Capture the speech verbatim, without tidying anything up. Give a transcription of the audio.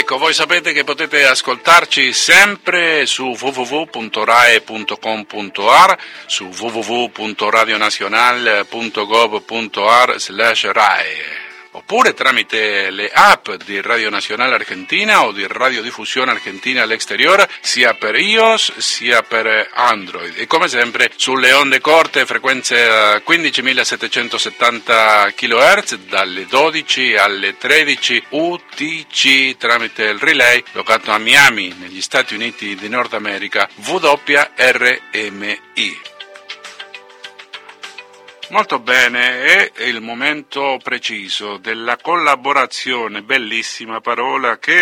Ecco, voi sapete che potete ascoltarci sempre su w w w punto rai punto com punto a r, su w w w punto radionazionale punto gov punto a r slash rai, oppure tramite le app di Radio Nazionale Argentina o di Radiodiffusione Argentina all'Exterior, sia per iOS sia per Android. E come sempre sulle onde corte, frequenze quindicimilasettecentosettanta chilohertz, dalle dodici alle tredici U T C tramite il relay locato a Miami, negli Stati Uniti di Nord America, W R M I. Molto bene, è il momento preciso della collaborazione, bellissima parola, che